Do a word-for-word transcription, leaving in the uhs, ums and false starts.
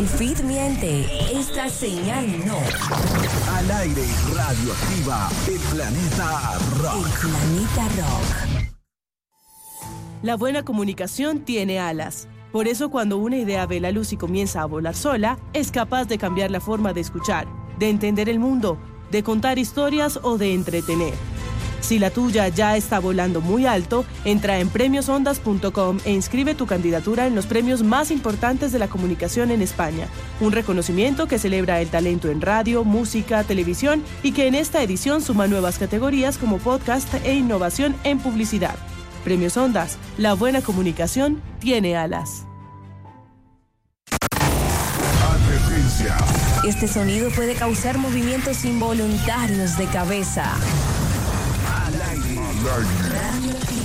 El feed miente. Esta señal no. Al aire, Radioactiva, el planeta rock. El planeta rock. La buena comunicación tiene alas. Por eso, cuando una idea ve la luz y comienza a volar sola, es capaz de cambiar la forma de escuchar, de entender el mundo, de contar historias o de entretener. Si la tuya ya está volando muy alto, entra en premios ondas punto com e inscribe tu candidatura en los premios más importantes de la comunicación en España. Un reconocimiento que celebra el talento en radio, música, televisión y que en esta edición suma nuevas categorías como podcast e innovación en publicidad. Premios Ondas, la buena comunicación tiene alas. Advertencia. Este sonido puede causar movimientos involuntarios de cabeza. Al aire. Al aire.